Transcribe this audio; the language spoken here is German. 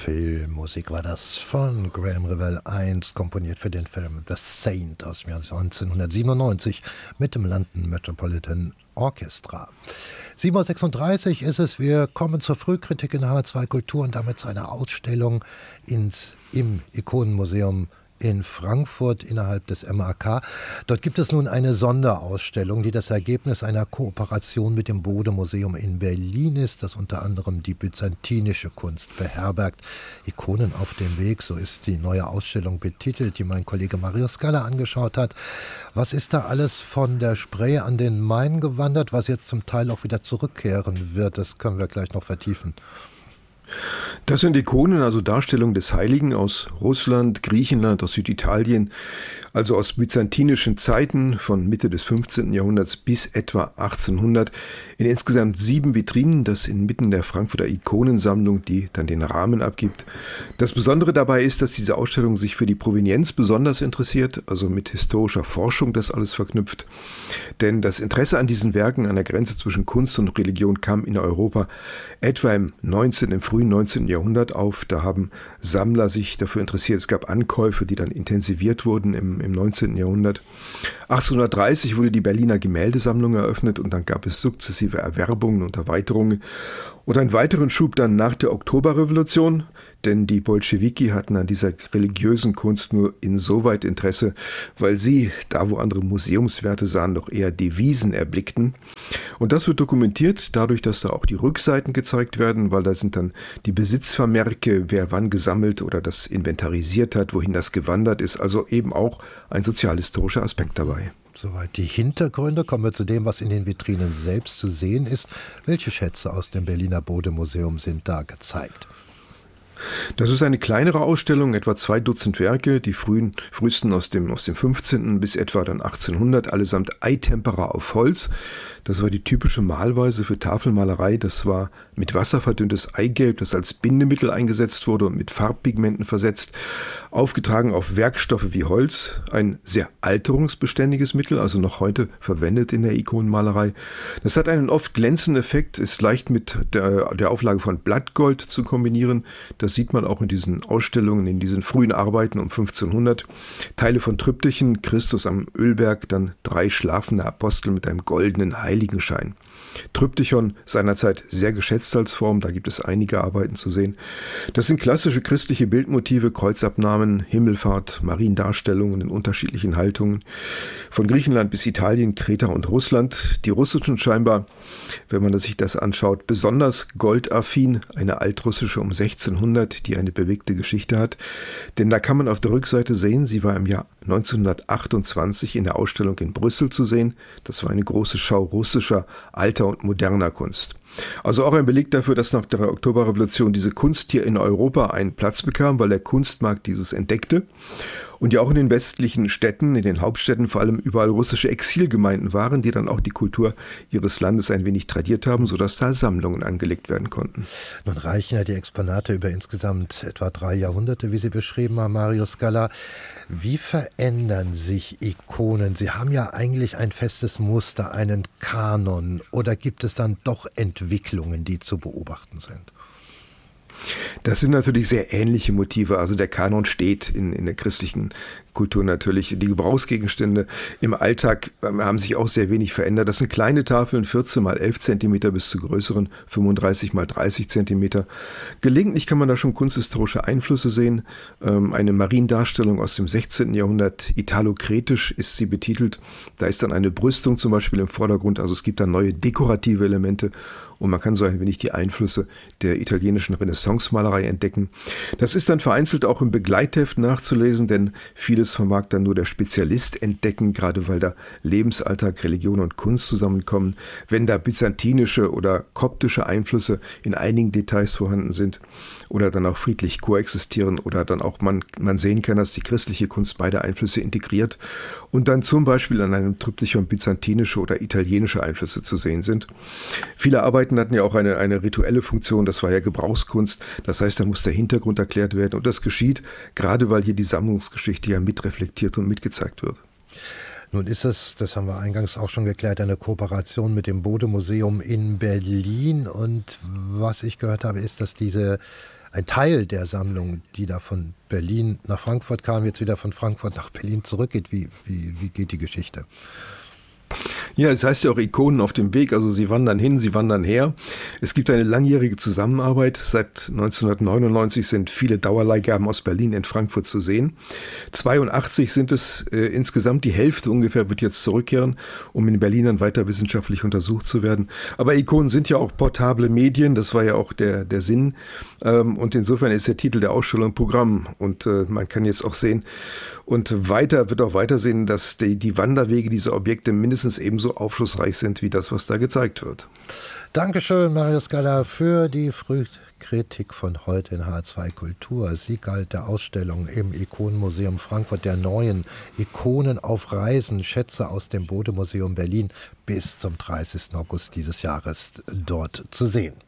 Filmmusik war das von Graham Revell 1, komponiert für den Film The Saint aus dem Jahr 1997 mit dem London Metropolitan Orchestra. 7:36 Uhr ist es, wir kommen zur Frühkritik in H2 Kultur und damit zu einer Ausstellung im Ikonenmuseum in Frankfurt innerhalb des MAK. Dort gibt es nun eine Sonderausstellung, die das Ergebnis einer Kooperation mit dem Bode-Museum in Berlin ist, das unter anderem die byzantinische Kunst beherbergt. Ikonen auf dem Weg, so ist die neue Ausstellung betitelt, die mein Kollege Mario Scala angeschaut hat. Was ist da alles von der Spree an den Main gewandert, was jetzt zum Teil auch wieder zurückkehren wird? Das können wir gleich noch vertiefen. Das sind Ikonen, also Darstellungen des Heiligen aus Russland, Griechenland, aus Süditalien, also aus byzantinischen Zeiten von Mitte des 15. Jahrhunderts bis etwa 1800 in insgesamt 7 Vitrinen, das inmitten der Frankfurter Ikonensammlung, die dann den Rahmen abgibt. Das Besondere dabei ist, dass diese Ausstellung sich für die Provenienz besonders interessiert, also mit historischer Forschung das alles verknüpft. Denn das Interesse an diesen Werken an der Grenze zwischen Kunst und Religion kam in Europa etwa im frühen 19. Jahrhundert auf. Da haben Sammler sich dafür interessiert. Es gab Ankäufe, die dann intensiviert wurden im 19. Jahrhundert. 1830 wurde die Berliner Gemäldesammlung eröffnet und dann gab es sukzessive Erwerbungen und Erweiterungen. Und einen weiteren Schub dann nach der Oktoberrevolution, denn die Bolschewiki hatten an dieser religiösen Kunst nur insoweit Interesse, weil sie, da wo andere Museumswerte sahen, doch eher Devisen erblickten. Und das wird dokumentiert dadurch, dass da auch die Rückseiten gezeigt werden, weil da sind dann die Besitzvermerke, wer wann gesammelt oder das inventarisiert hat, wohin das gewandert ist, also eben auch ein sozialhistorischer Aspekt dabei. Soweit die Hintergründe. Kommen wir zu dem, was in den Vitrinen selbst zu sehen ist. Welche Schätze aus dem Berliner Bode-Museum sind da gezeigt? Das ist eine kleinere Ausstellung, etwa 2 Dutzend Werke, die frühesten aus dem 15. bis etwa dann 1800, allesamt Eitempera auf Holz. Das war die typische Malweise für Tafelmalerei. Das war mit Wasser verdünntes Eigelb, das als Bindemittel eingesetzt wurde und mit Farbpigmenten versetzt, aufgetragen auf Werkstoffe wie Holz. Ein sehr alterungsbeständiges Mittel, also noch heute verwendet in der Ikonenmalerei. Das hat einen oft glänzenden Effekt, ist leicht mit der Auflage von Blattgold zu kombinieren. Das sieht man auch in diesen Ausstellungen, in diesen frühen Arbeiten um 1500. Teile von Triptychen, Christus am Ölberg, dann 3 schlafende Apostel mit einem goldenen Heiligenschein. Triptychon seinerzeit sehr geschätzt als Form, da gibt es einige Arbeiten zu sehen. Das sind klassische christliche Bildmotive, Kreuzabnahmen, Himmelfahrt, Mariendarstellungen in unterschiedlichen Haltungen. Von Griechenland bis Italien, Kreta und Russland. Die russischen scheinbar, wenn man sich das anschaut, besonders goldaffin, eine altrussische um 1600, die eine bewegte Geschichte hat. Denn da kann man auf der Rückseite sehen, sie war im Jahr 1928 in der Ausstellung in Brüssel zu sehen. Das war eine große Schau russischer, alter und moderner Kunst. Also auch ein Beleg dafür, dass nach der Oktoberrevolution diese Kunst hier in Europa einen Platz bekam, weil der Kunstmarkt dieses entdeckte. Und ja auch in den westlichen Städten, in den Hauptstädten vor allem überall russische Exilgemeinden waren, die dann auch die Kultur ihres Landes ein wenig tradiert haben, sodass da Sammlungen angelegt werden konnten. Nun reichen ja die Exponate über insgesamt etwa 3 Jahrhunderte, wie Sie beschrieben haben, Mario Scala. Wie verändern sich Ikonen? Sie haben ja eigentlich ein festes Muster, einen Kanon. Oder gibt es dann doch Entwicklungen, die zu beobachten sind? Das sind natürlich sehr ähnliche Motive. Also der Kanon steht in der christlichen Kultur natürlich. Die Gebrauchsgegenstände im Alltag haben sich auch sehr wenig verändert. Das sind kleine Tafeln, 14 mal 11 Zentimeter bis zu größeren 35 mal 30 Zentimeter. Gelegentlich kann man da schon kunsthistorische Einflüsse sehen. Eine Mariendarstellung aus dem 16. Jahrhundert, italo-kretisch ist sie betitelt. Da ist dann eine Brüstung zum Beispiel im Vordergrund. Also es gibt da neue dekorative Elemente. Und man kann so ein wenig die Einflüsse der italienischen Renaissance-Malerei entdecken. Das ist dann vereinzelt auch im Begleitheft nachzulesen, denn vieles vermag dann nur der Spezialist entdecken, gerade weil da Lebensalltag, Religion und Kunst zusammenkommen. Wenn da byzantinische oder koptische Einflüsse in einigen Details vorhanden sind oder dann auch friedlich koexistieren oder dann auch man sehen kann, dass die christliche Kunst beide Einflüsse integriert und dann zum Beispiel an einem Triptychon byzantinische oder italienische Einflüsse zu sehen sind. Viele Arbeiten hatten ja auch eine rituelle Funktion, das war ja Gebrauchskunst, das heißt, da muss der Hintergrund erklärt werden und das geschieht, gerade weil hier die Sammlungsgeschichte ja mitreflektiert und mitgezeigt wird. Nun ist es, das haben wir eingangs auch schon geklärt, eine Kooperation mit dem Bode-Museum in Berlin und was ich gehört habe, ist, dass diese ein Teil der Sammlung, die da von Berlin nach Frankfurt kam, jetzt wieder von Frankfurt nach Berlin zurückgeht. Wie geht die Geschichte? Ja, es heißt ja auch Ikonen auf dem Weg, also sie wandern hin, sie wandern her. Es gibt eine langjährige Zusammenarbeit. Seit 1999 sind viele Dauerleihgaben aus Berlin in Frankfurt zu sehen. 82 sind es insgesamt, die Hälfte ungefähr wird jetzt zurückkehren, um in Berlin dann weiter wissenschaftlich untersucht zu werden. Aber Ikonen sind ja auch portable Medien, das war ja auch der Sinn. Und insofern ist der Titel der Ausstellung Programm. Und man kann jetzt auch sehen und wird auch weiter sehen, dass die Wanderwege dieser Objekte mindestens ebenso aufschlussreich sind wie das, was da gezeigt wird. Dankeschön, Marius Galler, für die Frühkritik von heute in H2 Kultur. Sie galt der Ausstellung im Ikonenmuseum Frankfurt der neuen Ikonen auf Reisen, Schätze aus dem Bode-Museum Berlin bis zum 30. August dieses Jahres dort zu sehen.